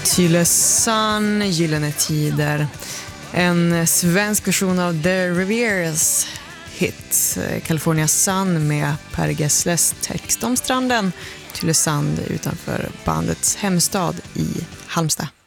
Tylösand, Gyllene tider. En svensk version av The Riviera's hit California Sun med Per Gessles text om stranden Tylösand utanför bandets hemstad i Halmstad.